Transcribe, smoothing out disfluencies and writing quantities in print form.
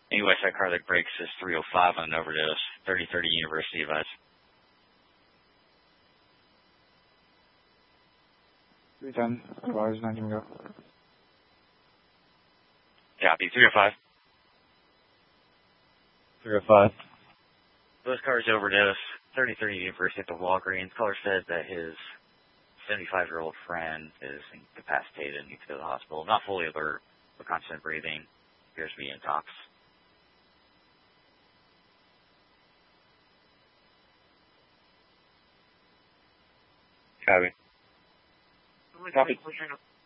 Any Westside Cardiac Breaks is 305 on an overdose. 3030 University advice. 310, advise 19 go. Copy, 305. 305. Those cars overdose. 3030 University at the Walgreens. Caller said that his 75-year-old friend is incapacitated and needs to go to the hospital. Not fully alert, but constant breathing. Appears to be intox. Copy. Copy.